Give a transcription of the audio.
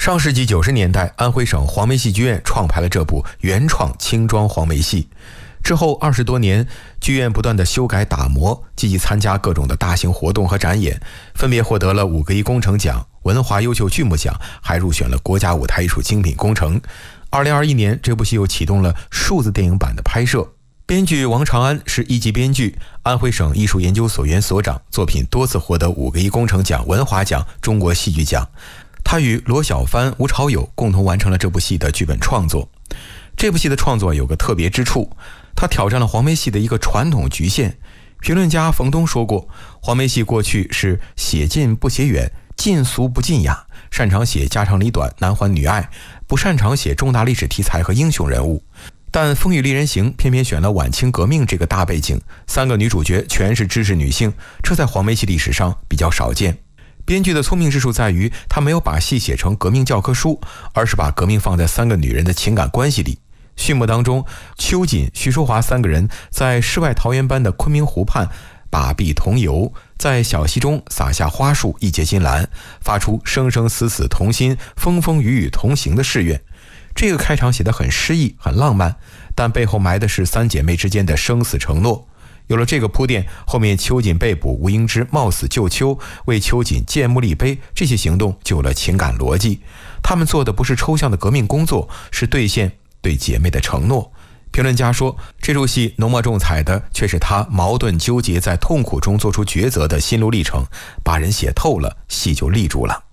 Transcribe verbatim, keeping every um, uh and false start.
上世纪九十年代，安徽省黄梅戏剧院创排了这部原创轻装黄梅戏。之后二十多年，剧院不断的修改打磨，积极参加各种的大型活动和展演，分别获得了五个一工程奖、文华优秀剧目奖，还入选了国家舞台艺术精品工程。二零二一年，这部戏又启动了数字电影版的拍摄。编剧王长安是一级编剧，安徽省艺术研究所原所长，作品多次获得五个一工程奖、文华奖、中国戏剧奖。他与罗小帆、吴朝友共同完成了这部戏的剧本创作。这部戏的创作有个特别之处，他挑战了黄梅戏的一个传统局限。评论家冯东说过，黄梅戏过去是写近不写远，近俗不近雅，擅长写家长里短、男欢女爱，不擅长写重大历史题材和英雄人物。但《风雨丽人行》偏偏选了晚清革命这个大背景，三个女主角全是知识女性，这在黄梅戏历史上比较少见。编剧的聪明之处在于，他没有把戏写成革命教科书，而是把革命放在三个女人的情感关系里。序幕当中，秋瑾、徐淑华三个人在世外桃源般的昆明湖畔把臂同游，在小溪中撒下花束，一结金兰，发出生生死死同心、风风雨雨同行的誓愿。这个开场写得很诗意、很浪漫，但背后埋的是三姐妹之间的生死承诺。有了这个铺垫，后面秋瑾被捕，吴英之冒死救秋，为秋瑾建墓立碑，这些行动就有了情感逻辑。他们做的不是抽象的革命工作，是兑现对姐妹的承诺。评论家说，这出戏浓墨重彩的却是他矛盾纠结在痛苦中做出抉择的心路历程，把人写透了，戏就立住了。